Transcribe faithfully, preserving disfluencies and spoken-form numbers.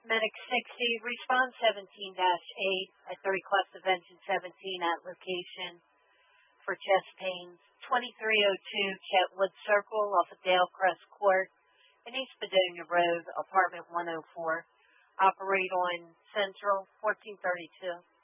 Medic sixty, respond seventeen dash eight at the request of engine seventeen at location for chest pains. twenty-three oh two Chetwood Circle off of Dale Crest Court in East Padonia Road, apartment one oh four. Operate on Central fourteen thirty-two.